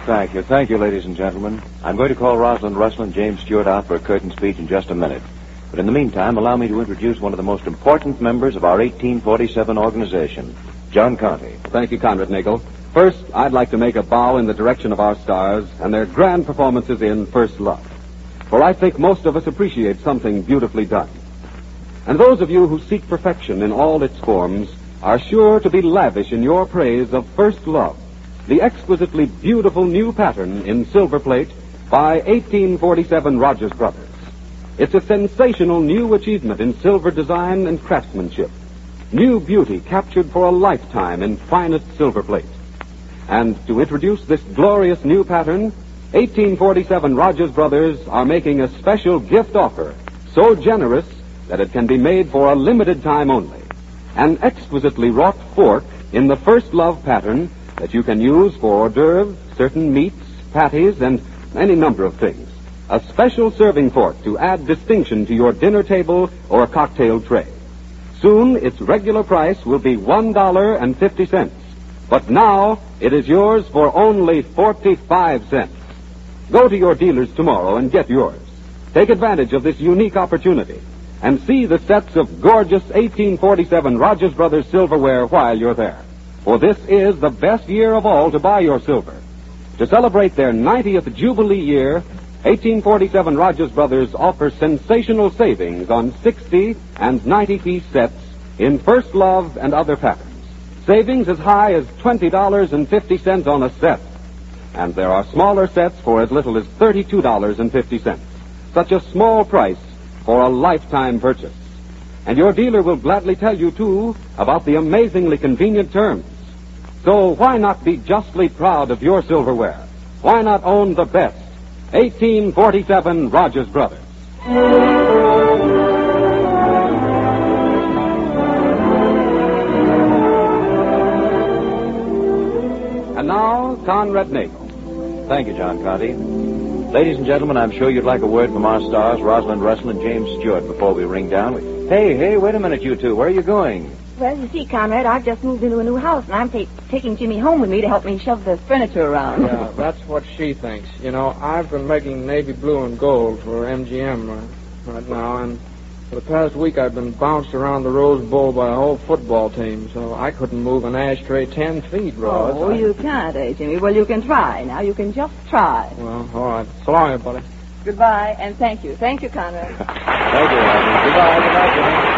Thank you, ladies and gentlemen. I'm going to call Rosalind Russell and James Stewart out for a curtain speech in just a minute. But in the meantime, allow me to introduce one of the most important members of our 1847 organization, John Conte. Thank you, Conrad Nagel. First, I'd like to make a bow in the direction of our stars and their grand performances in First Love. For I think most of us appreciate something beautifully done. And those of you who seek perfection in all its forms are sure to be lavish in your praise of First Love, the exquisitely beautiful new pattern in silver plate by 1847 Rogers Brothers. It's a sensational new achievement in silver design and craftsmanship. New beauty captured for a lifetime in finest silver plate. And to introduce this glorious new pattern, 1847 Rogers Brothers are making a special gift offer, so generous that it can be made for a limited time only. An exquisitely wrought fork in the First Love pattern that you can use for hors d'oeuvres, certain meats, patties, and any number of things. A special serving fork to add distinction to your dinner table or cocktail tray. Soon, its regular price will be $1.50. But now, it is yours for only 45 cents. Go to your dealers tomorrow and get yours. Take advantage of this unique opportunity and see the sets of gorgeous 1847 Rogers Brothers silverware while you're there. For this is the best year of all to buy your silver. To celebrate their 90th Jubilee year, 1847 Rogers Brothers offers sensational savings on 60 and 90-piece sets in First Love and other patterns. Savings as high as $20.50 on a set. And there are smaller sets for as little as $32.50. Such a small price for a lifetime purchase. And your dealer will gladly tell you, too, about the amazingly convenient terms. So why not be justly proud of your silverware? Why not own the best 1847 Rogers Brothers? And now, Conrad Nagel. Thank you, John Conte. Ladies and gentlemen, I'm sure you'd like a word from our stars, Rosalind Russell and James Stewart, before we ring down. Hey, wait a minute, you two. Where are you going? Well, you see, Conrad, I've just moved into a new house, and I'm taking Jimmy home with me to help me shove the furniture around. Yeah, that's what she thinks. You know, I've been making navy blue and gold for MGM right now, and for the past week I've been bounced around the Rose Bowl by a whole football team, so I couldn't move an ashtray 10 feet, Rod. Oh, you can't, Jimmy? Well, you can try. Now, you can just try. Well, all right. So long, buddy. Goodbye, and thank you. Thank you, Conrad. Thank you, Rosalind. Goodbye, Jimmy.